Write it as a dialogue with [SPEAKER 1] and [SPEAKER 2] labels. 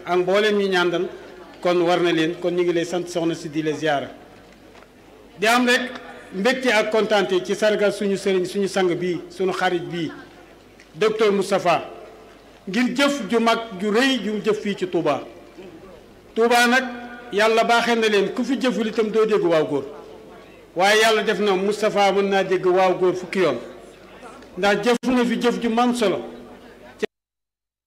[SPEAKER 1] ak mbooleem ñu ñàndal kon war na leen kon ñu ngi lay sant soxna si di la ziyaara di am rek mbégte ak kontaante ci sargal suñu sëriñ suñu sang bii suñu xarit bii docteur Moustapha ngir jëf ju mag ju rëy ju jëf fii ci Touba. Touba nag yàlla baaxee na leen ku fi jëful itam doo dégg waaw góor waaye yàlla def na Moustapha mën naa dégg waaw góor fukki yoon ndax jëf na fi jëf ju man solo